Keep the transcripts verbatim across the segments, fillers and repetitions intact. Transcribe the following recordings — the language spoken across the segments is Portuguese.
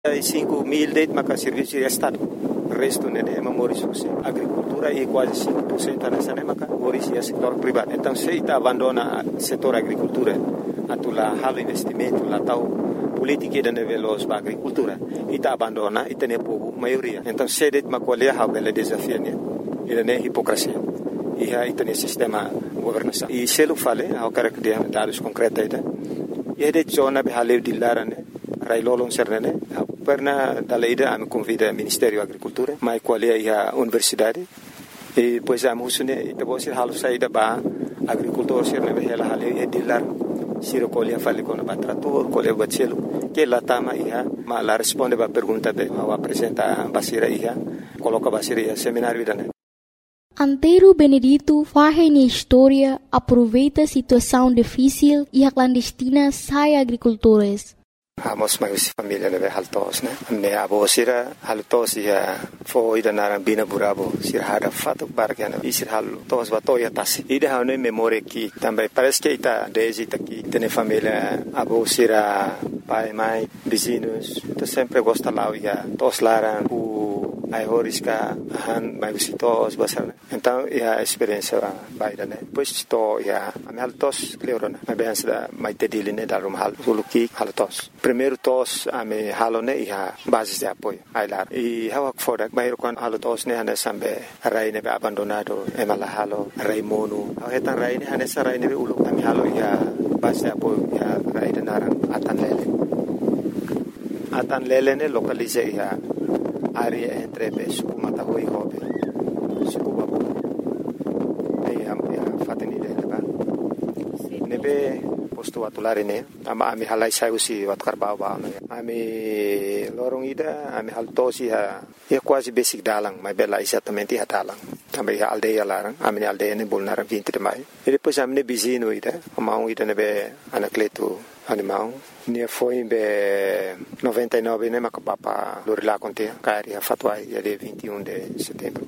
cinco mil de maka serviço de Estado. O resto é memória social. Agricultura e quase cinco por cento nessa maka é setor privado. Então, se está abandona o setor agricultura, atula halo investimento, lá tal política de nível da agricultura, e está abandona e tem povo maioria. Então, se det makolia há bela desafio né, ele é hipocrisia. E aí tem sistema governação. E se ele fala, eu quero que dê dados concretos aí. E det zona behaleu de lara né, railolong serne pernah dalaida am convida Ministério da Agricultura, mas qual é a universidade e depois am husune ita bosir halu saída ba agricultor serne behela hale e dilar siro kolia fali kono batrator kolia bachelo que lá tama ia ma la responde ba pergunta be ao apresenta basira ia coloca basira ia seminário dane. Antero Benedito faz na história aproveita a situação difícil e a clandestina sai agricultores. Amos mais família nebe haltos né me abo sira haltos ia foi da naran bina burabo sira hada fato bargana e sira haltos batoya tas ida hane memória que também parece que está desde aqui tem família abo sira pai mãe vizinhos então sempre gosta lá ia tos laran o ai horisca han mai visitos basar então é a experiência baida né pois to ia am haltos leorona mas bem da mai tediline da rum hal suluki haltos primeiro tos ame halone ia basis de apoio ailar e hawak foda bairo kan halotos ne hane sambe rai ne abandonado emala halo rai monu hetan rai ne hane sarai ne ulu ame halo ia basis de apoio ia rai de naran atan lele atan lele ne localize ia área entre suku mata hoi hobe suku babu e am ia fateni de ba nebe posto atulare ne ama ami halai sai usi wat karbau ba no ami lorong ida ami haltosi ha e quase basic dalang mai bela exatamente ha dalang também ha aldeia larang ami aldeia ne bolnar vinte de mai e depois ami ne bizino ida amau ida ne be anacleto animal ne foi be noventa e nove ne makapapa lorila contea cari ha fatwai de vinte e um de setembro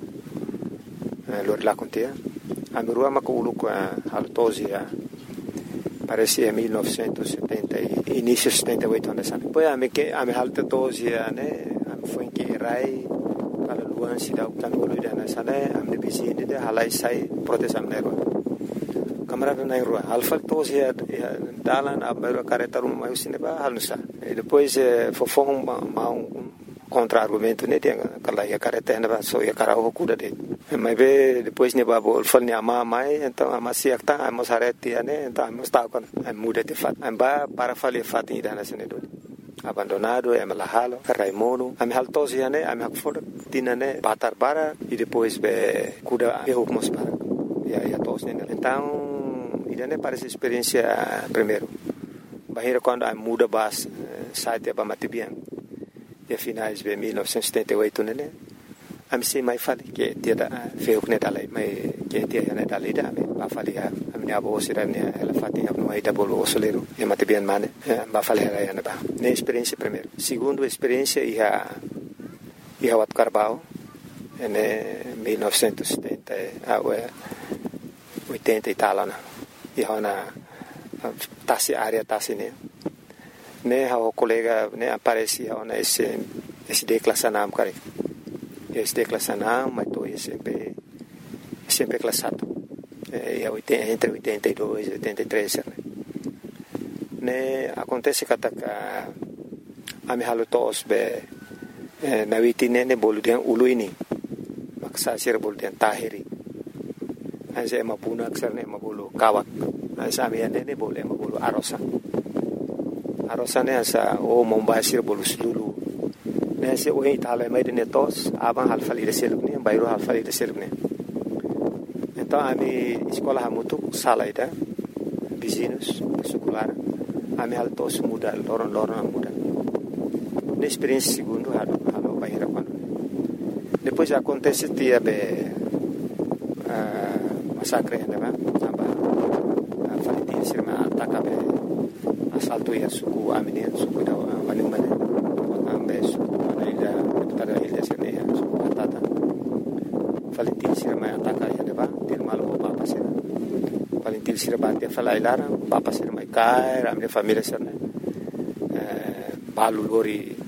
lorila contea ami rua makulu com haltosi ha parece em mil novecentos e setenta e início de setenta e oito anos sabe pois a me que a me alta doze né a me foi que rai para luan se dá o tanolo de na sala a me bizine de halai sai proteção nero câmara na rua alfa doze dalan a me careta um mais cinema halsa e depois fofão um contra-argumento né tem aquela ia careta na só ia cara o cuda de mas be depois ne babo fal ne ama mai então ama siak ta amos hareti né então amos ta con muda de fat amba para fali fat ida na sene do abandonado é malahalo raimono am haltos ya né am hakfor tinane batar para e depois be cuda e hukmos para ya ya tos né então ida né parece experiência primeiro bahira quando am muda bas site ba matibian e finais de mil novecentos e setenta e oito né a mi sei mai fali che dia da feu ne dalai mai che dia ne dalai da me ba fali a mi abo sira ne la fati a no ai da bolo osolero e mate bien mane ba fali era ne ba ne esperienza primeiro segundo esperienza ia ia wat carbao ne mil novecentos e setenta a oitenta e tal na ia na tasi área tasi ne ne ha o colega ne aparecia ona esse esse declassanam care esse declassanam mas tô sempre sempre classado é oitenta entre oitenta e dois e oitenta e três né ne acontece que a a me halo tos be na vitine ne boludian uluini maksa sir boludian tahiri anse ma puna aksar ne ma bolu kawak anse ame ne bolu ma bolu arosa arosane asa o mombasir bolus dulu nesse o itala mai de netos aban halfali de selugni bairo halfali de selugni então a mi escola hamutu sala ida vizinhos secular a mi altos muda loron loron muda na experiência segundo halo halo baira quando depois acontece dia be massacre né ba aba faliti sirma ataka be assalto ia suku amine suku da wani mane ambe suku ana ida pada ida sene suku atata Valentin sirma ataka ya deba dir malo papa sir Valentin sirma dia fala ilara papa sir mai kai amne família sir ne balu lori